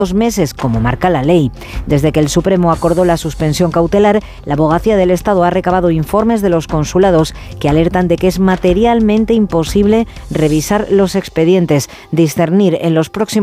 2 meses, como marca la ley. Desde que el Supremo acordó la suspensión cautelar, la Abogacía del Estado ha recabado informes de los consulados que alertan de que es materialmente imposible revisar los expedientes, discernir en los próximos